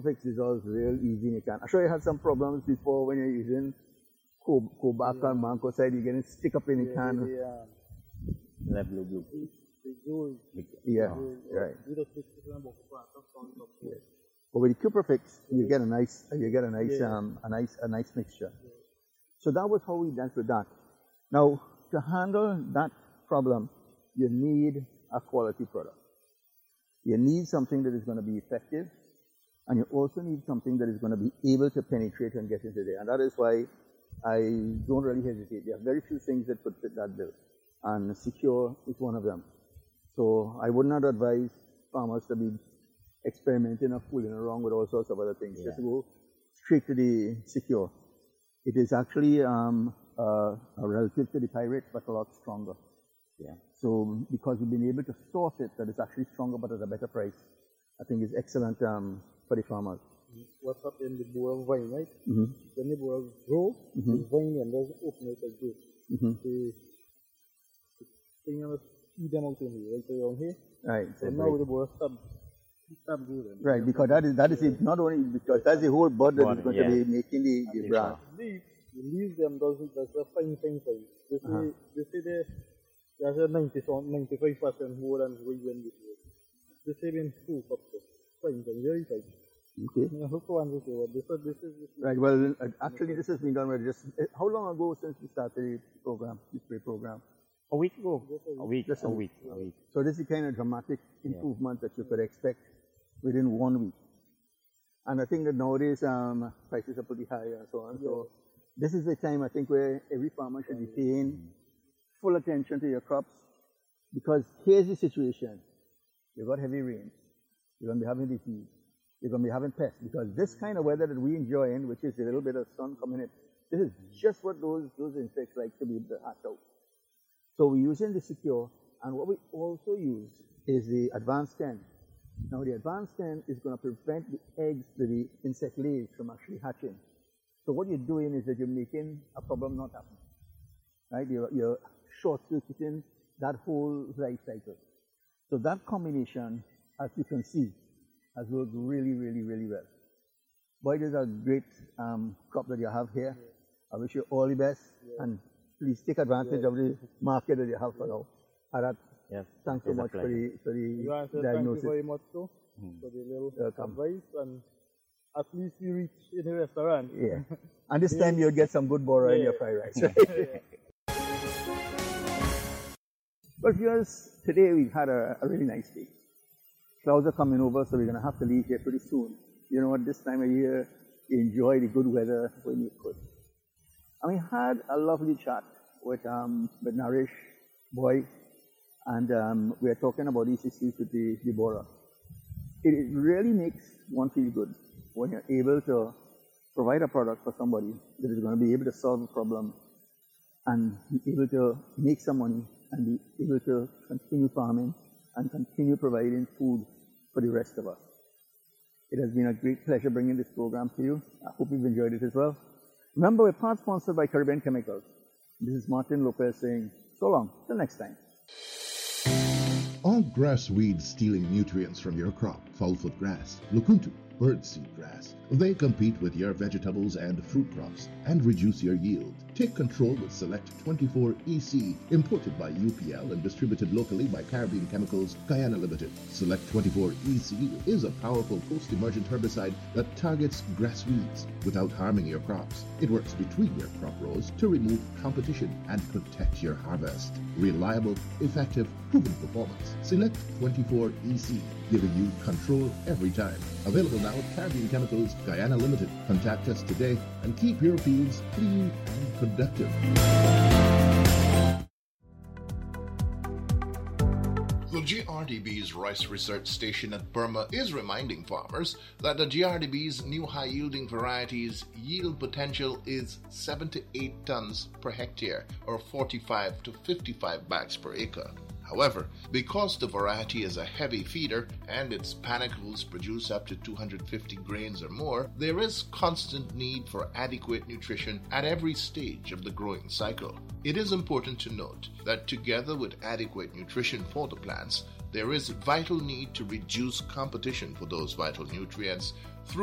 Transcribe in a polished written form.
Cuprofix dissolves real easy in your can. I'm sure you had some problems before when you're using Kobach and Mancocide, you're getting stick up in the can. Blue. Yeah, right. But with the Cuprofix, you get a nice mixture. So that was how we dealt with that. Now, to handle that problem, you need a quality product. You need something that is going to be effective, and you also need something that is going to be able to penetrate and get into there. And that is why I don't really hesitate. There are very few things that could fit that bill, and Secure is one of them. So I would not advise farmers to be experimenting or fooling around with all sorts of other things. Just go straight to the Secure. It is actually a relative to the Pirate, but a lot stronger. Yeah. So because we've been able to source it, that is actually stronger but at a better price, I think is excellent for the farmers. What's up in the bowl of wine, right? When the bowl grows, the vine and doesn't open out like this. The thing on the feed them out in here, right around here. Right. So now the bowl stop good. Right, because that is it, not only because that's the whole bud that is going to be making the branch. The leaves them does a fine. They say there's a 95% more than we win this year. They say in 2 cups of fine, very fine. Okay. Right, well, actually this has been done with just, how long ago since we started the program, the spray program? A week ago. A week. So this is the kind of dramatic improvement that you could expect within 1 week. And I think that nowadays prices are pretty high and so on. So this is the time I think where every farmer should be paying full attention to your crops, because here's the situation. You've got heavy rains. You're going to be having disease. You're going to be having pests, because this kind of weather that we enjoy in, which is a little bit of sun coming in, this is just what those insects like to be able to hatch out. So we're using the Secure, and what we also use is the Advanced 10. Now the Advanced 10 is going to prevent the eggs that the insect lays from actually hatching. So what you're doing is that you're making a problem not happen. Right? You're short-circuiting that whole life cycle. So that combination, as you can see, has worked really, really, really well. Boy, this is a great crop that you have here. I wish you all the best, and please take advantage of the market that you have for now. Arat, thanks so much for the diagnosis. Thank you very much too, for the little advice, and at least you reach in the restaurant. Yeah, and this time you'll get some good bora in your fried rice. Right? But viewers, today we've had a really nice day. Clouds are coming over, so we're going to have to leave here pretty soon. You know, at this time of year, you enjoy the good weather when you could. And we had a lovely chat with Naresh Boy, and we are talking about these issues with the bora. It really makes one feel good when you're able to provide a product for somebody that is going to be able to solve a problem and be able to make some money and be able to continue farming and continue providing food for the rest of us. It has been a great pleasure bringing this program to you. I hope you've enjoyed it as well. Remember, we're part sponsored by Caribbean Chemicals. This is Martin Lopez saying so long, till next time. Are grass weeds stealing nutrients from your crop? Foulfoot grass, Lukuntu, birdseed grass. They compete with your vegetables and fruit crops and reduce your yield. Take control with Select 24 EC, imported by UPL and distributed locally by Caribbean Chemicals, Guyana Limited. Select 24 EC is a powerful post-emergent herbicide that targets grass weeds without harming your crops. It works between your crop rows to remove competition and protect your harvest. Reliable, effective, proven performance. Select 24 EC, giving you control every time. Available now at Caribbean Chemicals, Guyana Limited. Contact us today and keep your fields clean and productive. The GRDB's Rice Research Station at Burma is reminding farmers that the GRDB's new high-yielding varieties' yield potential is 7 to 8 tons per hectare, or 45 to 55 bags per acre. However, because the variety is a heavy feeder and its panicles produce up to 250 grains or more, there is constant need for adequate nutrition at every stage of the growing cycle. It is important to note that together with adequate nutrition for the plants, there is vital need to reduce competition for those vital nutrients through